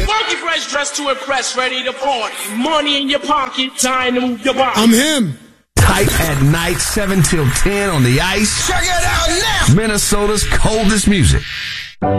Funky fresh, dressed to impress, ready to party. Money in your pocket, time to move your body. I'm him. Tight at night, 7 till 10 on the ice. Check it out now. Minnesota's coldest music.